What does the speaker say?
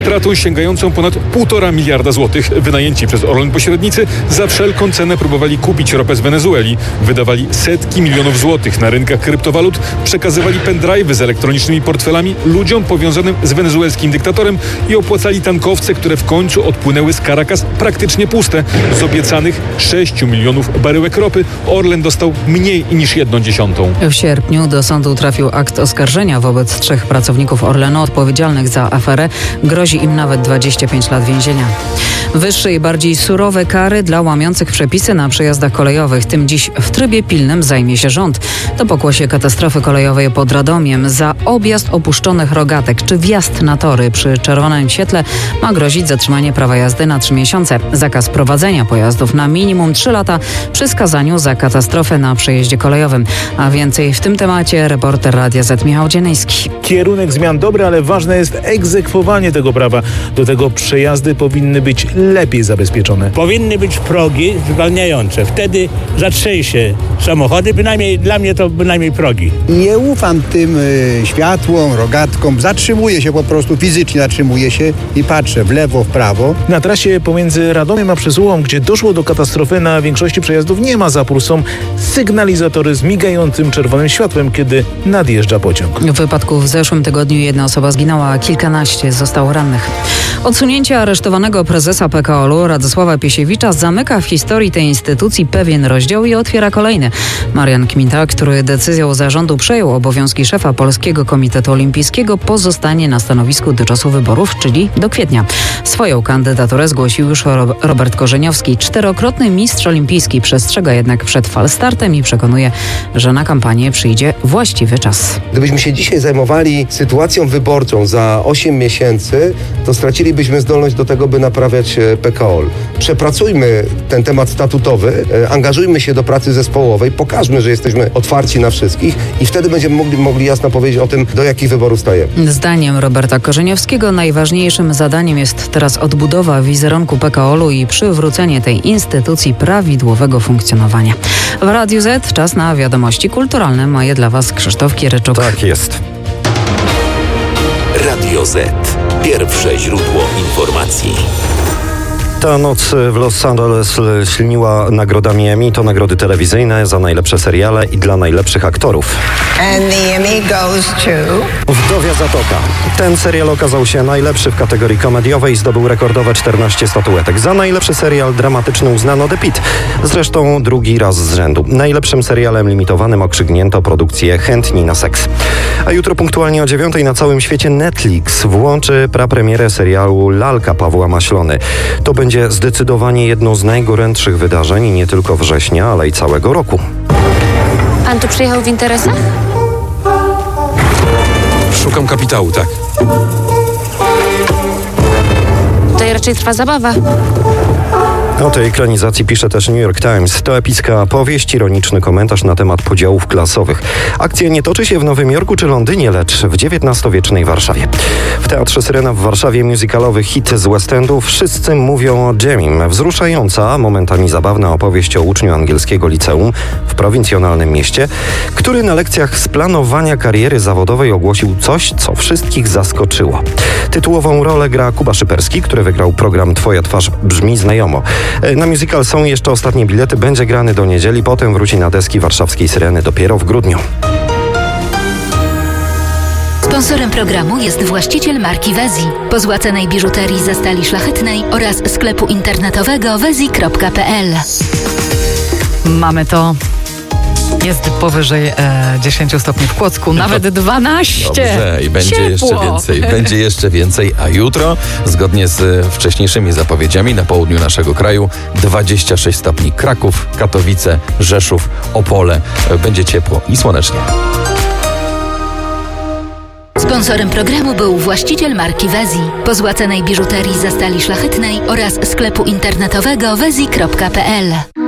Stratą sięgającą ponad 1,5 miliarda złotych. Wynajęci przez Orlen pośrednicy za wszelką cenę próbowali kupić ropę z Wenezueli. Wydawali setki milionów złotych na rynkach kryptowalut, przekazywali pendrive'y z elektronicznymi portfelami ludziom powiązanym z wenezuelskim dyktatorem i opłacali tankowce, które w końcu odpłynęły z Caracas praktycznie puste. Z obiecanych 6 milionów baryłek ropy Orlen dostał mniej niż 1/10. W sierpniu do sądu trafił akt oskarżenia wobec 3 pracowników Orlenu odpowiedzialnych za aferę. Grozi im nawet 25 lat więzienia. Wyższe i bardziej surowe kary dla łamiących przepisy na przejazdach kolejowych. Tym dziś w trybie pilnym zajmie się rząd. To pokłosie katastrofy kolejowej pod Radomiem. Za objazd opuszczonych rogatek czy wjazd na tory przy czerwonym świetle ma grozić zatrzymanie prawa jazdy na 3 miesiące. Zakaz prowadzenia pojazdów na minimum 3 lata przy skazaniu za katastrofę na przejeździe kolejowym. A więcej w tym temacie reporter Radia Z Michał Dzienejski. Kierunek zmian dobry, ale ważne jest egzekwowanie tego prawa. Do tego przejazdy powinny być lepiej zabezpieczone. Powinny być progi zwalniające. Wtedy zatrzęsie samochody, bynajmniej dla mnie to bynajmniej progi. Nie ufam tym światłom, rogatkom. Zatrzymuję się po prostu, fizycznie zatrzymuję się i patrzę w lewo, w prawo. Na trasie pomiędzy Radomiem a Przysułą, gdzie doszło do katastrofy, na większości przejazdów nie ma zapór. Są sygnalizatory z migającym czerwonym światłem, kiedy nadjeżdża pociąg. W wypadku w zeszłym tygodniu 1 osoba zginęła, a kilkanaście zostało rannych. Odsunięcie aresztowanego prezesa PKOL-u Radosława Piesiewicza zamyka w historii tej instytucji pewien rozdział i otwiera kolejny. Marian Kmita, który decyzją zarządu przejął obowiązki szefa Polskiego Komitetu Olimpijskiego, pozostanie na stanowisku do czasu wyborów, czyli do kwietnia. Swoją kandydaturę zgłosił już Robert Korzeniowski. 4-krotny mistrz olimpijski przestrzega jednak przed falstartem i przekonuje, że na kampanię przyjdzie właściwy czas. Gdybyśmy się dzisiaj zajmowali sytuacją wyborczą za 8 miesięcy, to stracilibyśmy zdolność do tego, by naprawiać PKOL. Przepracujmy ten temat statutowy, angażujmy się do pracy zespołowej, pokażmy, że jesteśmy otwarci na wszystkich i wtedy będziemy mogli jasno powiedzieć o tym, do jakich wyborów stajemy. Zdaniem Roberta Korzeniowskiego najważniejszym zadaniem jest teraz odbudowa wizerunku PKOL-u i przywrócenie tej instytucji prawidłowego funkcjonowania. W Radiu Z czas na wiadomości kulturalne. Maje dla Was Krzysztof Kieryczuk. Tak jest. Radio Z. Pierwsze źródło informacji. Ta noc w Los Angeles śliniła nagrodami Emmy. To nagrody telewizyjne za najlepsze seriale i dla najlepszych aktorów. And the Emmy goes to... Wdowia Zatoka. Ten serial okazał się najlepszy w kategorii komediowej i zdobył rekordowe 14 statuetek. Za najlepszy serial dramatyczny uznano The Pitt. Zresztą drugi raz z rzędu. Najlepszym serialem limitowanym okrzyknięto produkcję Chętni na seks. A jutro punktualnie o 9:00 na całym świecie Netflix włączy prapremierę serialu Lalka Pawła Maślony. To będzie zdecydowanie jedno z najgorętszych wydarzeń nie tylko września, ale i całego roku. Pan tu przyjechał w interesach? Szukam kapitału, tak. Tutaj raczej trwa zabawa. O tej ekranizacji pisze też New York Times. To epicka powieść, ironiczny komentarz na temat podziałów klasowych. Akcja nie toczy się w Nowym Jorku czy Londynie, lecz w XIX-wiecznej Warszawie. W Teatrze Syrena w Warszawie musicalowy hit z West Endu Wszyscy mówią o Jamie. Wzruszająca, momentami zabawna opowieść o uczniu angielskiego liceum w prowincjonalnym mieście, który na lekcjach z planowania kariery zawodowej ogłosił coś, co wszystkich zaskoczyło. Tytułową rolę gra Kuba Szyperski, który wygrał program Twoja twarz brzmi znajomo. Na musical są jeszcze ostatnie bilety, będzie grany do niedzieli, potem wróci na deski warszawskiej Syreny dopiero w grudniu. Sponsorem programu jest właściciel marki Wezi, pozłacanej biżuterii ze stali szlachetnej oraz sklepu internetowego wezi.pl. Mamy to. Jest powyżej 10 stopni w Kłodzku, nawet 12. Dobrze, i będzie jeszcze więcej, a jutro, zgodnie z wcześniejszymi zapowiedziami, na południu naszego kraju 26 stopni. Kraków, Katowice, Rzeszów, Opole. Będzie ciepło i słonecznie. Sponsorem programu był właściciel marki Wezi, pozłacanej biżuterii ze stali szlachetnej oraz sklepu internetowego wezi.pl.